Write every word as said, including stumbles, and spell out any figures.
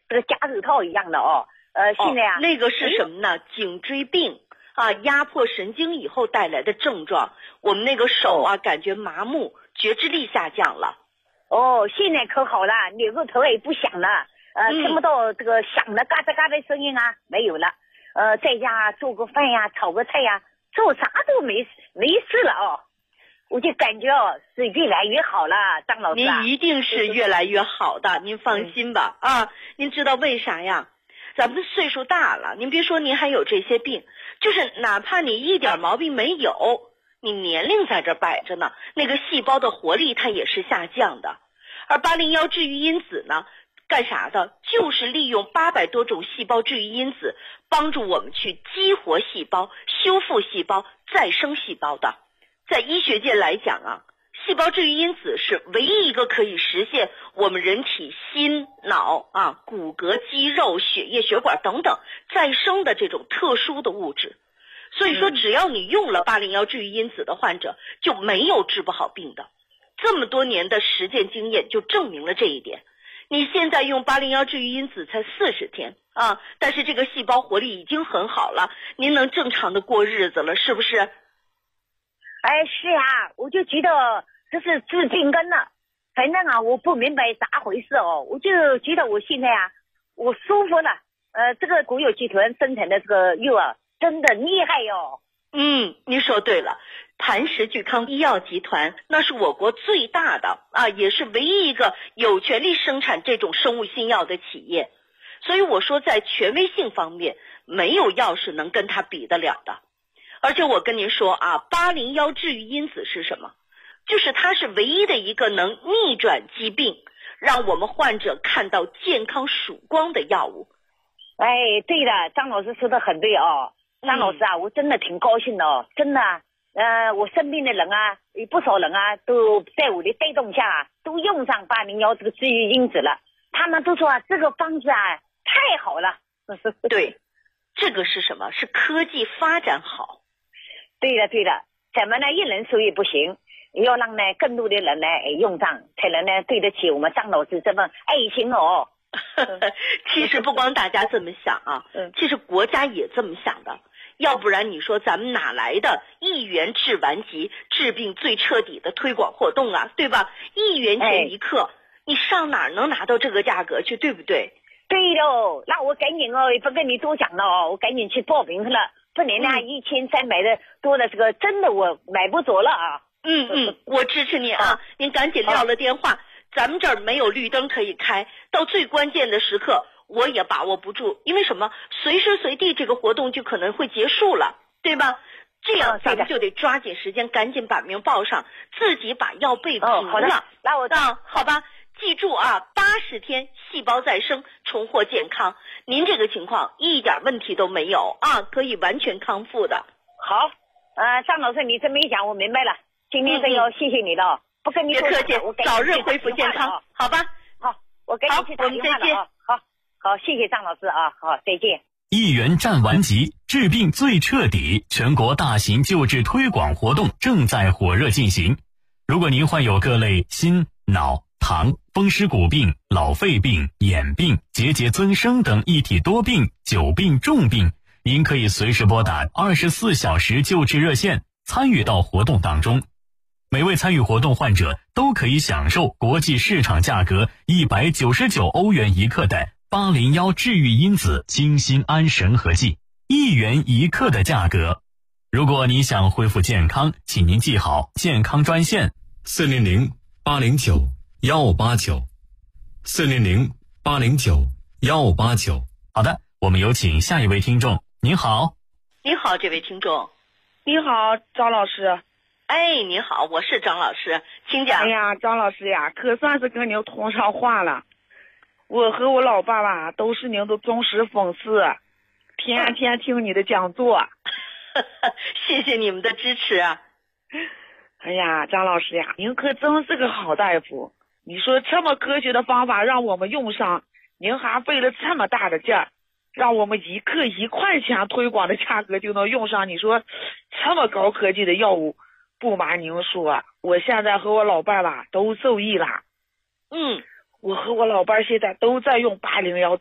这个夹手套一样的哦。呃，现在啊， 哦、那个是什么呢？颈椎病啊，压迫神经以后带来的症状。我们那个手啊，哦、感觉麻木，觉知力下降了。 哦，现在可好了，扭个头也不响了，呃， 嗯、 听不到这个响的嘎吱嘎吱声音啊，没有了。呃，在家做个饭呀，炒个菜呀，做啥都没没事了哦。我就感觉哦，是越来越好了，张老师、啊。 您一定是越来越好的，您放心吧、嗯、啊！您知道为啥呀？咱们岁数大了，您别说您还有这些病，就是哪怕你一点毛病没有，你年龄在这摆着呢，那个细胞的活力它也是下降的。而八零幺治愈因子呢，干啥的？就是利用八百多种细胞治愈因子，帮助我们去激活细胞、修复细胞、再生细胞的。在医学界来讲啊，细胞治愈因子是唯一一个可以实现我们人体心、脑啊、骨骼、肌肉、血液、血管等等再生的这种特殊的物质。所以说，只要你用了八零幺治愈因子的患者，就没有治不好病的。这么多年的实践经验就证明了这一点。你现在用八零幺治愈因子才四十天啊，但是这个细胞活力已经很好了，您能正常的过日子了，是不是？ 哎，是啊，我就觉得这是治病根了。反正啊，我不明白咋回事哦，我就觉得我现在啊，我舒服了。呃，这个国有集团生产的这个药啊，真的厉害哟。 嗯，您说对了，磐石聚康医药集团那是我国最大的啊，也是唯一一个有权利生产这种生物新药的企业。所以我说，在权威性方面，没有药是能跟它比得了的。而且我跟您说啊，八零幺治愈因子是什么？就是它是唯一的一个能逆转疾病，让我们患者看到健康曙光的药物。 哎，对的，张老师说的很对哦。张老师啊，嗯、我真的挺高兴的哦，真的。呃，我身边的人啊，有不少人啊，都在我的带动下、啊，都用上八零幺这个治愈因子了。他们都说啊，这个方子啊，太好了。 对，这个是什么？是科技发展好。 对的对的，咱们呢一人受益不行，要让呢更多的人呢用上，才能呢对得起我们张老师这份爱心哦。 其实不光大家这么想啊，其实国家也这么想的，要不然你说咱们哪来的一元治顽疾、治病最彻底的推广活动啊，对吧？一元钱一克，哎、你上哪儿能拿到这个价格去，对不对？ 对喽，那我赶紧哦，也不跟你多讲了哦，我赶紧去报名了。不然呢，一千三百的多的这个真的我买不着了啊。 嗯嗯，我支持你啊，啊您赶紧撂了电话。咱们这儿没有绿灯可以开，到最关键的时刻我也把握不住，因为什么？随时随地这个活动就可能会结束了，对吧？这样咱们就得抓紧时间，赶紧把名报上，自己把药备足了。 哦、好的，那我啊，好吧。记住啊，八十天细胞再生，重获健康。您这个情况一点问题都没有啊，可以完全康复的。 好，呃，张老师，你这么一讲，我明白了。今天真要谢谢你了，嗯、不跟你别客气，早日恢复健康，好吧？ 好，我赶紧去打电话了啊。好，好，谢谢张老师啊，好，再见。 一元战顽疾，治病最彻底，全国大型救治推广活动正在火热进行。如果您患有各类心、脑、糖、风湿骨病、老肺病、眼病、结节增生等一体多病、久病重病，您可以随时拨打二十四小时救治热线，参与到活动当中。每位参与活动患者都可以享受国际市场价格一百九十九欧元一克的八零幺治愈因子精心安神合剂，一元一克的价格。如果你想恢复健康，请您记好健康专线四零零八零九幺八九，四零零八零九幺八九。好的，我们有请下一位听众。您好。 你好，这位听众。 你好，张老师。 哎，你好，我是张老师，请讲。 哎呀，张老师呀，可算是跟您通上话了。我和我老爸爸都是您的忠实粉丝，天天听你的讲座。 谢谢你们的支持啊。 哎呀，张老师呀，您可真是个好大夫。你说这么科学的方法让我们用上，您还费了这么大的劲儿，让我们一克一块钱推广的价格就能用上。你说这么高科技的药物，不瞒您说，我现在和我老伴儿吧都受益了。 嗯， 我和我老伴儿现在都在用八零幺治